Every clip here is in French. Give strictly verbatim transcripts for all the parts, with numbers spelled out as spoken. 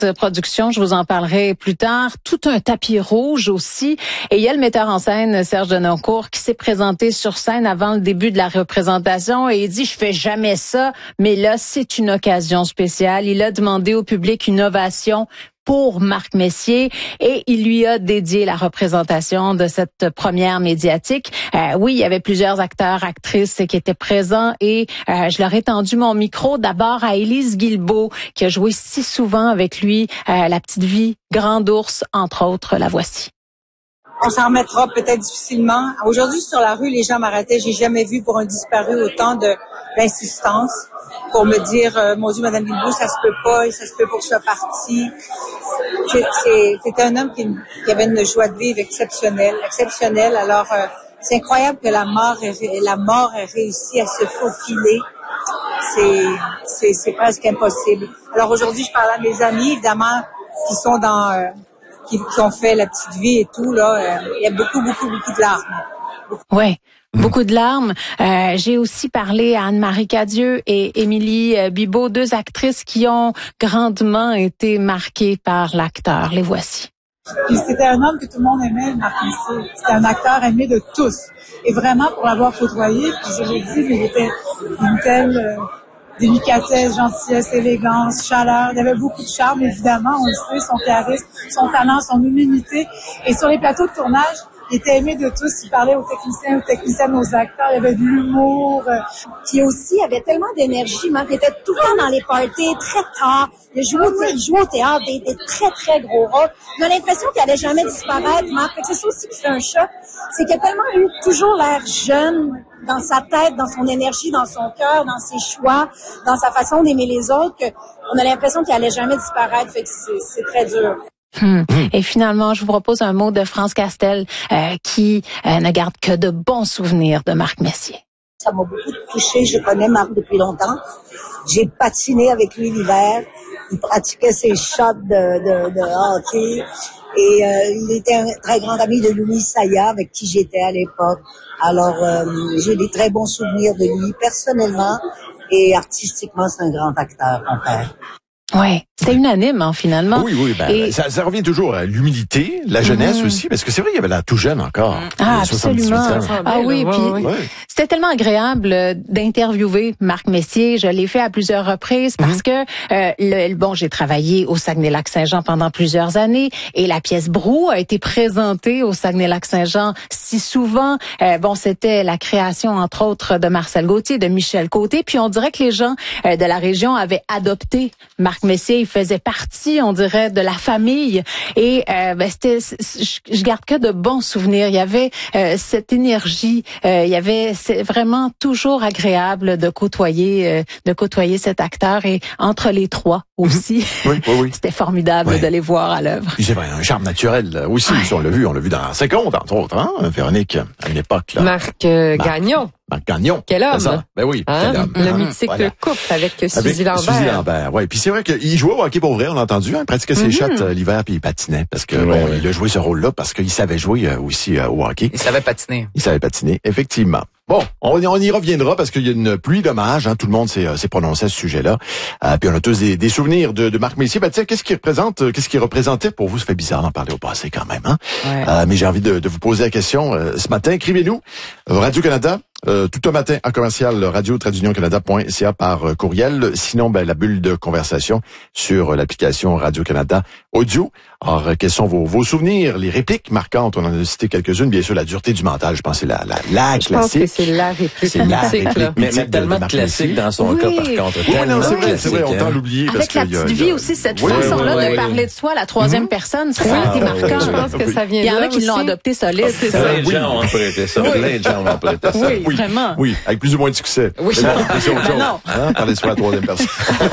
cette production, je vous en parlerai plus tard. Tout un tapis rouge aussi. Et il y a le metteur en scène, Serge Denoncourt, qui s'est présenté sur scène avant le début de la représentation et il dit « Je fais jamais ça, mais là, c'est une occasion spéciale. » Il a demandé au public une ovation pour Marc Messier et il lui a dédié la représentation de cette première médiatique. Euh, oui, il y avait plusieurs acteurs, actrices qui étaient présents et euh, je leur ai tendu mon micro d'abord à Élise Guilbeault qui a joué si souvent avec lui euh, La Petite Vie, Grand Ours, entre autres. La voici. On s'en remettra peut-être difficilement. Aujourd'hui, sur la rue, les gens m'arrêtaient. J'ai jamais vu pour un disparu autant de d'insistance pour me dire euh, mon Dieu, Madame Guilbeault, ça se peut pas, et ça se peut pour que je sois partie. C'est, c'est, c'était un homme qui, qui avait une joie de vivre exceptionnelle, exceptionnelle. Alors, euh, c'est incroyable que la mort ait, la mort ait réussi à se faufiler. C'est, c'est, c'est presque impossible. Alors aujourd'hui, je parle à mes amis, évidemment, qui sont dans, euh, qui, qui ont fait La Petite Vie et tout là. Euh, il y a beaucoup, beaucoup, beaucoup de larmes. Ouais. Beaucoup de larmes. Euh, j'ai aussi parlé à Anne-Marie Cadieux et Émilie Bibeau, deux actrices qui ont grandement été marquées par l'acteur. Les voici. Puis c'était un homme que tout le monde aimait, Marc Messier. C'était un acteur aimé de tous. Et vraiment, pour l'avoir côtoyé, puis je l'ai dit, mais il était une telle euh, délicatesse, gentillesse, élégance, chaleur. Il avait beaucoup de charme, évidemment, on le sait, son charisme, son talent, son humilité. Et sur les plateaux de tournage, il était aimé de tous. Il parlait aux techniciens, aux techniciennes, aux acteurs. Il y avait de l'humour. Puis aussi, il avait tellement d'énergie. Marc était tout le temps dans les parties, très tard. Il jouait au, il jouait au théâtre, des, des très, très gros rôles. On a l'impression qu'il allait jamais disparaître, Marc. C'est ça aussi qui fait un choc. C'est qu'il a tellement eu toujours l'air jeune dans sa tête, dans son énergie, dans son cœur, dans ses choix, dans sa façon d'aimer les autres, qu'on a l'impression qu'il allait jamais disparaître. Fait que c'est, c'est très dur. Hum. Et finalement, je vous propose un mot de France Castel euh, qui euh, ne garde que de bons souvenirs de Marc Messier. Ça m'a beaucoup touchée. Je connais Marc depuis longtemps. J'ai patiné avec lui l'hiver. Il pratiquait ses shots de, de, de hockey. Et euh, il était un très grand ami de Louis Saya, avec qui j'étais à l'époque. Alors, euh, j'ai des très bons souvenirs de lui personnellement. Et artistiquement, c'est un grand acteur, mon père. Ouais, c'était unanime, hein, finalement. Oui, oui, ben, et... ça, ça revient toujours à l'humilité, la jeunesse mmh. aussi, parce que c'est vrai, il y avait l'air tout jeune encore. Ah, absolument. Ah oui, puis ouais, ouais. c'était tellement agréable d'interviewer Marc Messier. Je l'ai fait à plusieurs reprises parce mmh. que, euh, le, bon, j'ai travaillé au Saguenay-Lac-Saint-Jean pendant plusieurs années et la pièce Brou a été présentée au Saguenay-Lac-Saint-Jean si souvent. Euh, bon, c'était la création, entre autres, de Marcel Gauthier, de Michel Côté, puis on dirait que les gens euh, de la région avaient adopté Marc Messier. Il faisait partie, on dirait, de la famille. Et euh, ben, c'était, je, je garde que de bons souvenirs. Il y avait euh, cette énergie. Euh, il y avait, c'est vraiment toujours agréable de côtoyer, euh, de côtoyer cet acteur. Et entre les trois aussi, oui, oui, oui. c'était formidable oui. de les voir à l'œuvre. C'est vrai, un charme naturel aussi. Ouais. On l'a vu, on l'a vu dans cinquante, entre autres, hein, Véronique, à une époque. Là. Marc euh, Marc. Gagnon. Marc Gagnon. Quel homme. Ça. Ben oui, hein? quel homme. Le hein? mythique voilà. couple avec Suzy avec Lambert. Suzy Lambert, ouais. Puis c'est vrai qu'il jouait au hockey pour vrai, on l'a entendu. Hein, il pratiquait ses mm-hmm. shots euh, l'hiver puis il patinait parce que ouais, bon, ouais. il a joué ce rôle-là parce qu'il savait jouer euh, aussi euh, au hockey. Il savait patiner. Il savait patiner, effectivement. Bon, on, on y reviendra parce qu'il y a une pluie d'hommages. Hein, tout le monde s'est, s'est prononcé à ce sujet-là. Euh, puis on a tous des, des souvenirs de, de Marc Messier. Ben, tiens, qu'est-ce qu'il représente, qu'est-ce qu'il représentait pour vous? Ça fait bizarre d'en parler au passé quand même. Hein? Ouais. Euh, mais j'ai envie de, de vous poser la question euh, ce matin. Écrivez-nous Radio-Canada. Euh, tout un matin à commercial radio traduction canada point c a par euh, courriel. Sinon, ben la bulle de conversation sur euh, l'application Radio-Canada Audio. Alors, euh, quels sont vos, vos souvenirs, les répliques marquantes? On en a cité quelques-unes. Bien sûr, la dureté du mental, je pense c'est la, la, la je classique. Pense que c'est la réplique. C'est la réplique. Mais, mais, mais tellement de classique dans son oui. cas, par contre. Oui, non, c'est vrai, c'est vrai, on tend l'oublier. Avec parce la petite vie aussi, cette oui, façon-là oui, oui, de oui. parler de soi, la troisième mmh. personne, ça, ça a été marquant. Je pense que ça vient Il y en a là qui aussi. l'ont adopté solide. C'est ça. Plein de gens ont prêté ça. Plein de gens ont prêté ça. Oui, oui, vraiment. Oui, avec plus ou moins de succès. Oui. Mais non, c'est autre chose. non. Hein, parler de soi à la troisième personne.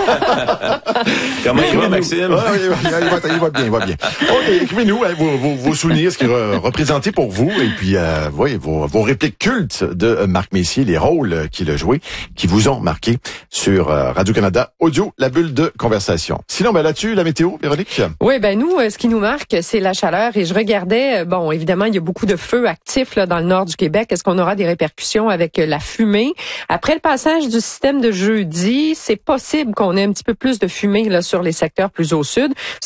Comment il va, Maxime? Ah, il, va, il, va, il va bien, il va bien. OK, écrivez-nous hein, vos, vos, vos souvenirs, ce qui est représenté pour vous, et puis euh, oui, vos, vos répliques cultes de Marc Messier, les rôles qu'il a joués, qui vous ont marqué sur euh, Radio-Canada Audio, la bulle de conversation. Sinon, ben là-dessus, la météo, Véronique? Oui, ben nous, ce qui nous marque, c'est la chaleur. Et je regardais, bon, évidemment, il y a beaucoup de feux actifs là, dans le nord du Québec. Est-ce qu'on aura des répercussions avec la fumée? Après le passage du système de jeudi, c'est possible qu'on ait un petit peu plus de fumée là, sur les secteurs plus au sud.